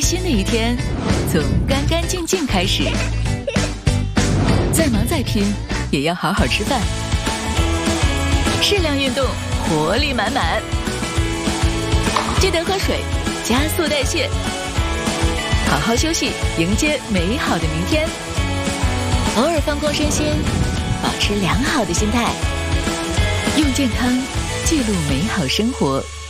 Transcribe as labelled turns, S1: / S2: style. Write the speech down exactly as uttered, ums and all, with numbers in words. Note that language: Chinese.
S1: 新的一天从干干净净开始。再忙再拼，也要好好吃饭。适量运动，活力满满。记得喝水，加速代谢。好好休息，迎接美好的明天。偶尔放空身心，保持良好的心态，用健康记录美好生活。